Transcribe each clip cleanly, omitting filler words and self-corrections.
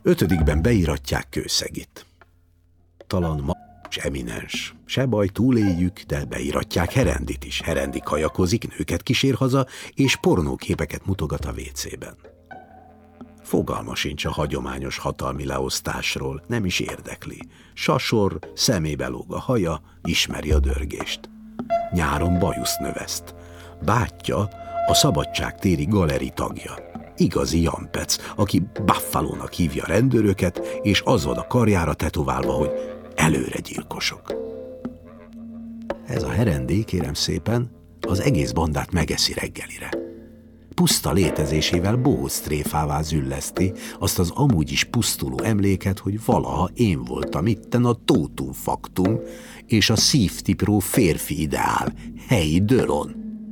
5. beíratják Kőszegit. Talán ma eminens. Se baj, túléljük, de beíratják Herendit is. Herendi kajakozik, nőket kísér haza, és pornóképeket mutogat a WC-ben. Fogalma sincs a hagyományos hatalmi leosztásról, nem is érdekli. Sasor, szemébe lóg a haja, ismeri a dörgést. Nyáron bajuszt növeszt. Bátyja a szabadságtéri galeri tagja. Igazi jampec, aki Buffalónak hívja rendőröket, és az van a karjára tetoválva, hogy előre gyilkosok. Ez a Herendi, kérem szépen, az egész bandát megeszi reggelire. Puszta létezésével bohóc tréfává zülleszti azt az amúgy is pusztuló emléket, hogy valaha én voltam itten a totum faktum és a szívtipró férfi ideál, helyi dölon.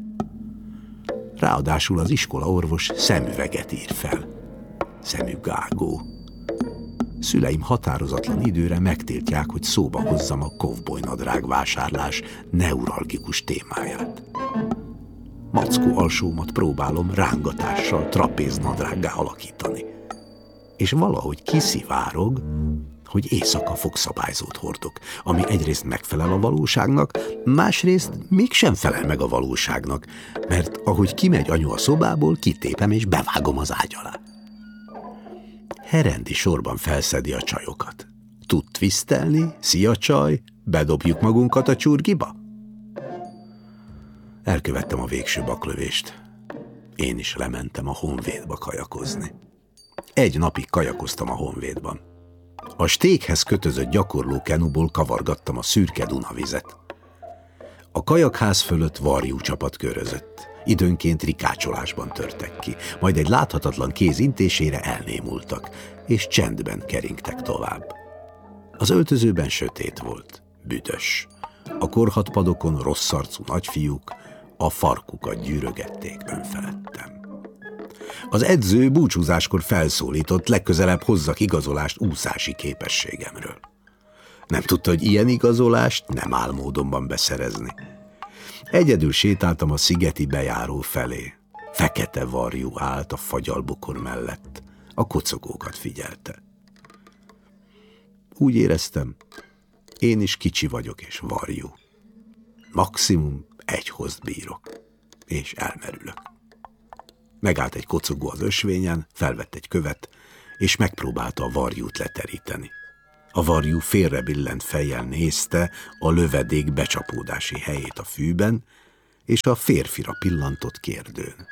Ráadásul az iskolaorvos szemüveget ír fel. Szemügágó. Szüleim határozatlan időre megtiltják, hogy szóba hozzam a kovbolynadrág vásárlás neuralgikus témáját. Mackó alsómat próbálom rángatással trapéznadrággá alakítani. És valahogy kiszivárog, hogy éjszaka fogszabályzót hordok, ami egyrészt megfelel a valóságnak, másrészt mégsem felel meg a valóságnak, mert ahogy kimegy anyu a szobából, kitépem és bevágom az ágy alá. Herendi sorban felszedi a csajokat. Tud twisztelni, szia csaj, bedobjuk magunkat a csurgiba? Elkövettem a végső baklövést. Én is lementem a Honvédba kajakozni. 1 napig kajakoztam a Honvédban. A stékhez kötözött gyakorló kenuból kavargattam a szürke Dunavizet. A kajakház fölött varjú csapat körözött. Időnként rikácsolásban törtek ki, majd egy láthatatlan kéz intésére elnémultak, és csendben keringtek tovább. Az öltözőben sötét volt, büdös. A korhatpadokon rosszarcú nagyfiúk a farkukat gyűrögették önfeledtem. Az edző búcsúzáskor felszólított, legközelebb hozzak igazolást úszási képességemről. Nem tudta, hogy ilyen igazolást nem áll módonban beszerezni. Egyedül sétáltam a szigeti bejáró felé. Fekete varjú állt a fagyalbokor mellett. A kocogókat figyelte. Úgy éreztem, én is kicsi vagyok és varjú. Maximum 1 hozt bírok, és elmerülök. Megállt egy kocogó az ösvényen, felvett egy követ, és megpróbálta a varjút leteríteni. A varjú félrebillent fejjel nézte a lövedék becsapódási helyét a fűben, és a férfira pillantott kérdőn.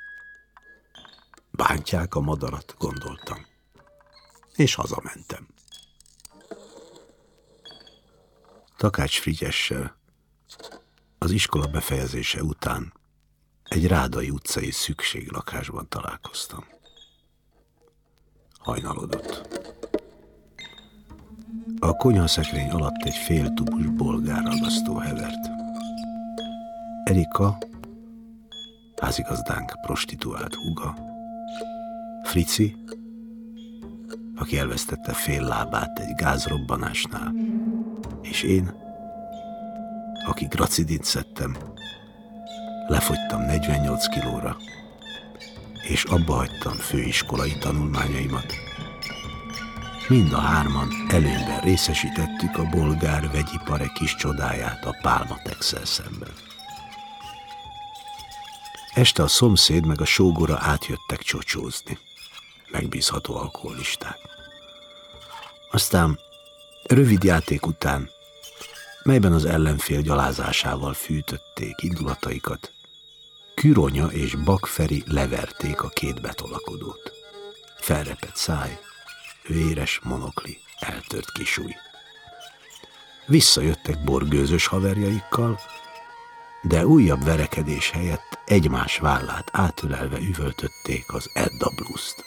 Bántják a madarat, gondoltam, és hazamentem. Takács Frigyessel az iskola befejezése után egy Rádai utcai szükséglakásban találkoztam. Hajnalodott. A konyhaszekrény alatt egy féltubus bolgár ragasztó hevert. Erika, házigazdánk prostituált húga, Frici, aki elvesztette fél lábát egy gázrobbanásnál, és én, aki gracidint szedtem, lefogytam 48 kilóra, és abba hagytam főiskolai tanulmányaimat. Mind a 3 előnyben részesítettük a bolgár vegyipare kis csodáját a Pálmatexsel szemben. Este a szomszéd meg a sógora átjöttek csocsózni. Megbízható alkoholisták. Aztán rövid játék után, melyben az ellenfél gyalázásával fűtötték indulataikat, Küronya és Bakferi leverték a 2 betolakodót. Felrepett száj, véres monokli, eltört kisúly. Visszajöttek borgőzös haverjaikkal, de újabb verekedés helyett egymás vállát átölelve üvöltötték az Edda blues-t.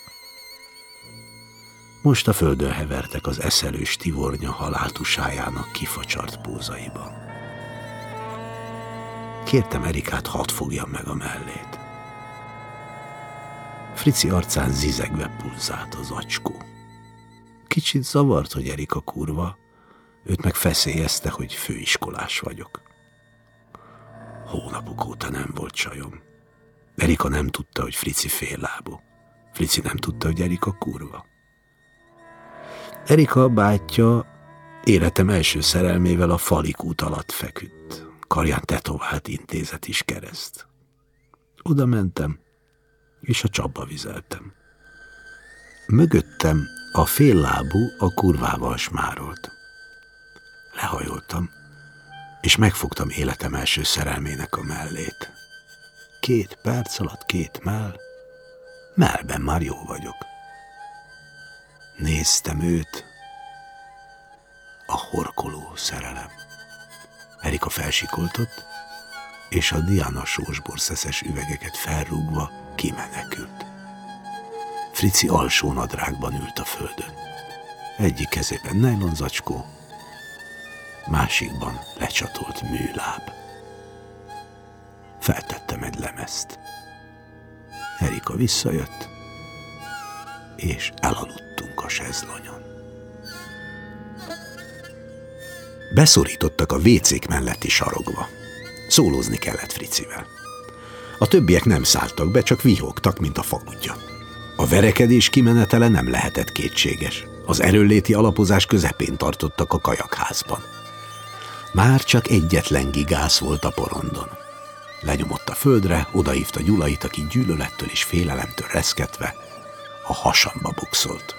Most a földön hevertek az eszelős tivornya haláltusájának kifacsart pózaiban. Kértem Erikát, hadd fogjam meg a mellét. Frici arcán zizegve pulzált az acskó. Kicsit zavart, hogy Erika kurva, őt meg feszélyezte, hogy főiskolás vagyok. Hónapok óta nem volt csajom. Erika nem tudta, hogy Frici féllábú. Frici nem tudta, hogy Erika kurva. Erika bátyja életem első szerelmével a Falikút alatt feküdt. Karján tetovált intézet is kereszt. Oda mentem, és a csapba vizeltem. Mögöttem a féllábú a kurvával smárolt. Lehajoltam, és megfogtam életem első szerelmének a mellét. 2 perc alatt 2 mellben már jó vagyok. Néztem őt, a horkoló szerelem. Erika felsikoltott, és a Diana sósbor szeszes üvegeket felrúgva kimenekült. Frici alsó nadrágban ült a földön. Egyik kezében nejlonzacskó, másikban lecsatolt műláb. Feltettem egy lemezt. Erika visszajött, és elaludtunk a sezlonyon. Beszorítottak a vécék melletti sarokba. Szólózni kellett Fricivel. A többiek nem szálltak be, csak vihogtak, mint a fakutya. A verekedés kimenetele nem lehetett kétséges. Az erőnléti alapozás közepén tartottak a kajakházban. Már csak egyetlen gigász volt a porondon. Lenyomott a földre, odahívta Gyulait, aki gyűlölettől és félelemtől reszketve a hasamba boxolt.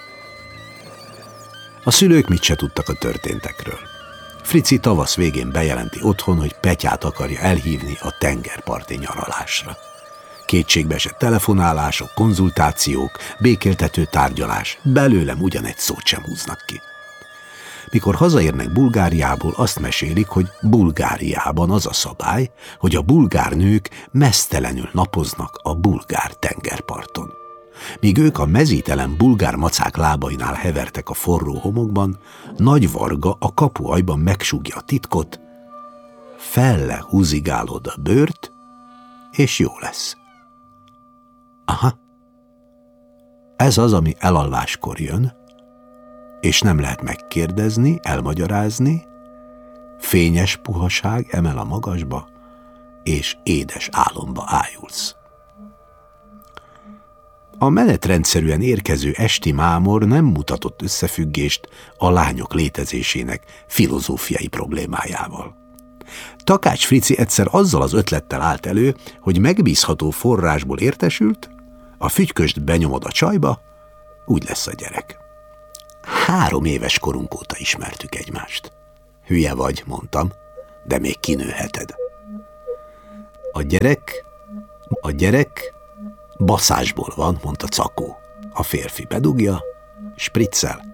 A szülők mit se tudtak a történtekről. Frici tavasz végén bejelenti otthon, hogy Petyát akarja elhívni a tengerparti nyaralásra. Kétségbeesett telefonálások, konzultációk, békéltető tárgyalás, belőlem ugyanegy szót sem húznak ki. Mikor hazaérnek Bulgáriából, azt mesélik, hogy Bulgáriában az a szabály, hogy a bulgár nők meztelenül napoznak a bulgár tengerparton. Míg ők a mezítelen bulgár macák lábainál hevertek a forró homokban, Nagy Varga a kapuajban megsúgja a titkot, felle húzigálod a bőrt, és jó lesz. Aha, ez az, ami elalváskor jön, és nem lehet megkérdezni, elmagyarázni, fényes puhaság emel a magasba, és édes álomba ájulsz. A menetrendszerűen érkező esti mámor nem mutatott összefüggést a lányok létezésének filozófiai problémájával. Takács Frici egyszer azzal az ötlettel állt elő, hogy megbízható forrásból értesült, a fügyköst benyomod a csajba, úgy lesz a gyerek. 3 éves korunk óta ismertük egymást. Hülye vagy, mondtam, de még kinőheted. A gyerek baszásból van, mondta Cakó. A férfi bedugja, spriccel,